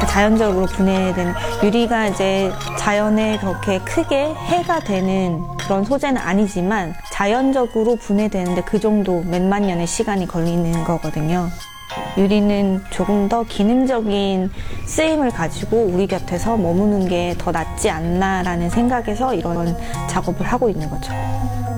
자연적으로 분해되는, 유리가 이제 자연에 그렇게 크게 해가 되는 그런 소재는 아니지만 자연적으로 분해되는데 그 정도 몇만 년의 시간이 걸리는 거거든요. 유리는 조금 더 기능적인 쓰임을 가지고 우리 곁에서 머무는 게 더 낫지 않나라는 생각에서 이런 작업을 하고 있는 거죠.